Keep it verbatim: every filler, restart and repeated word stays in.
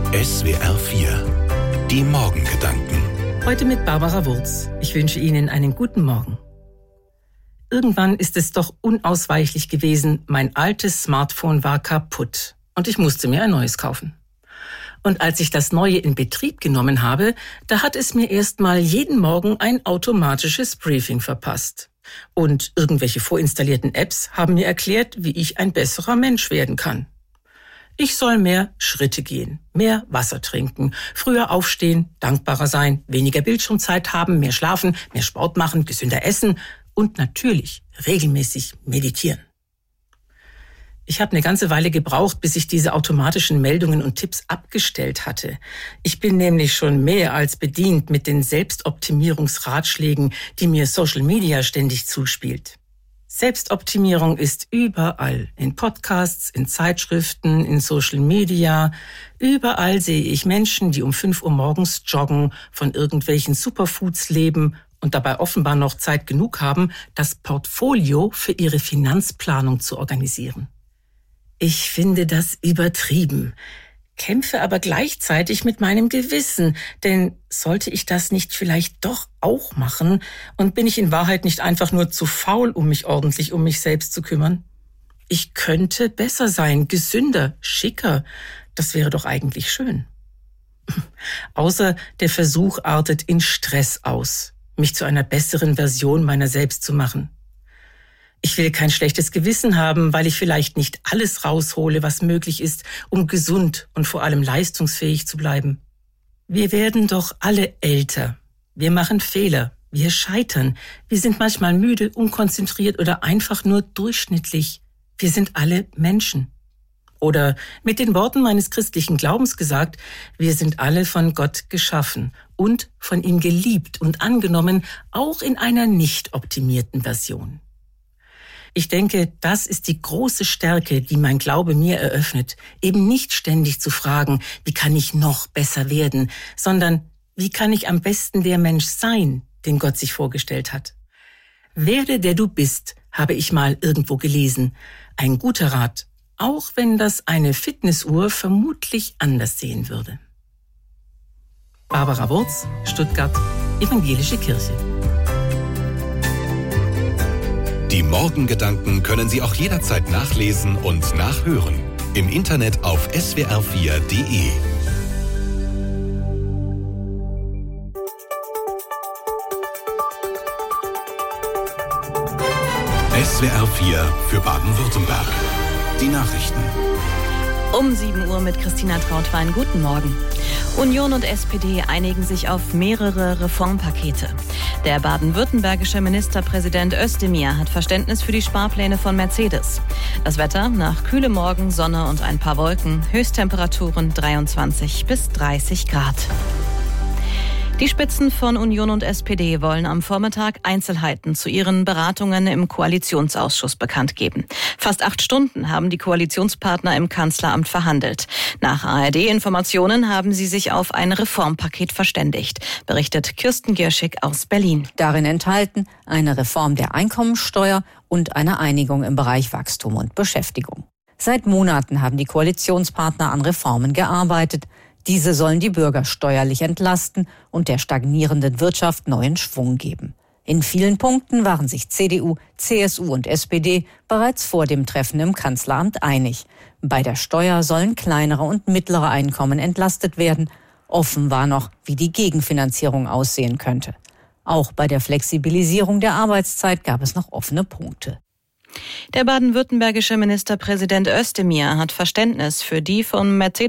S W R vier. Die Morgengedanken. Heute mit Barbara Wurz. Ich wünsche Ihnen einen guten Morgen. Irgendwann ist es doch unausweichlich gewesen, mein altes Smartphone war kaputt und ich musste mir ein neues kaufen. Und als ich das neue in Betrieb genommen habe, da hat es mir erstmal jeden Morgen ein automatisches Briefing verpasst. Und irgendwelche vorinstallierten Apps haben mir erklärt, wie ich ein besserer Mensch werden kann. Ich soll mehr Schritte gehen, mehr Wasser trinken, früher aufstehen, dankbarer sein, weniger Bildschirmzeit haben, mehr schlafen, mehr Sport machen, gesünder essen und natürlich regelmäßig meditieren. Ich habe eine ganze Weile gebraucht, bis ich diese automatischen Meldungen und Tipps abgestellt hatte. Ich bin nämlich schon mehr als bedient mit den Selbstoptimierungsratschlägen, die mir Social Media ständig zuspielt. Selbstoptimierung ist überall, in Podcasts, in Zeitschriften, in Social Media. Überall sehe ich Menschen, die um fünf Uhr morgens joggen, von irgendwelchen Superfoods leben und dabei offenbar noch Zeit genug haben, das Portfolio für ihre Finanzplanung zu organisieren. Ich finde das übertrieben, kämpfe aber gleichzeitig mit meinem Gewissen, denn sollte ich das nicht vielleicht doch auch machen und bin ich in Wahrheit nicht einfach nur zu faul, um mich ordentlich um mich selbst zu kümmern? Ich könnte besser sein, gesünder, schicker, das wäre doch eigentlich schön. Außer der Versuch artet in Stress aus, mich zu einer besseren Version meiner selbst zu machen. Ich will kein schlechtes Gewissen haben, weil ich vielleicht nicht alles raushole, was möglich ist, um gesund und vor allem leistungsfähig zu bleiben. Wir werden doch alle älter. Wir machen Fehler. Wir scheitern. Wir sind manchmal müde, unkonzentriert oder einfach nur durchschnittlich. Wir sind alle Menschen. Oder mit den Worten meines christlichen Glaubens gesagt, wir sind alle von Gott geschaffen und von ihm geliebt und angenommen, auch in einer nicht optimierten Version. Ich denke, das ist die große Stärke, die mein Glaube mir eröffnet, eben nicht ständig zu fragen, wie kann ich noch besser werden, sondern wie kann ich am besten der Mensch sein, den Gott sich vorgestellt hat. Werde, der du bist, habe ich mal irgendwo gelesen. Ein guter Rat, auch wenn das eine Fitnessuhr vermutlich anders sehen würde. Barbara Wurz, Stuttgart, Evangelische Kirche. Die Morgengedanken können Sie auch jederzeit nachlesen und nachhören. Im Internet auf S W R vier Punkt de. S W R vier für Baden-Württemberg. Die Nachrichten. Um sieben Uhr mit Christina Trautwein. Guten Morgen. Union und S P D einigen sich auf mehrere Reformpakete. Der baden-württembergische Ministerpräsident Özdemir hat Verständnis für die Sparpläne von Mercedes. Das Wetter: nach kühlem Morgen, Sonne und ein paar Wolken. Höchsttemperaturen dreiundzwanzig bis dreißig Grad. Die Spitzen von Union und S P D wollen am Vormittag Einzelheiten zu ihren Beratungen im Koalitionsausschuss bekannt geben. Fast acht Stunden haben die Koalitionspartner im Kanzleramt verhandelt. Nach A R D-Informationen haben sie sich auf ein Reformpaket verständigt, berichtet Kirsten Gierschig aus Berlin. Darin enthalten eine Reform der Einkommensteuer und eine Einigung im Bereich Wachstum und Beschäftigung. Seit Monaten haben die Koalitionspartner an Reformen gearbeitet. Diese sollen die Bürger steuerlich entlasten und der stagnierenden Wirtschaft neuen Schwung geben. In vielen Punkten waren sich C D U, C S U und S P D bereits vor dem Treffen im Kanzleramt einig. Bei der Steuer sollen kleinere und mittlere Einkommen entlastet werden. Offen war noch, wie die Gegenfinanzierung aussehen könnte. Auch bei der Flexibilisierung der Arbeitszeit gab es noch offene Punkte. Der baden-württembergische Ministerpräsident Özdemir hat Verständnis für die von Mercedes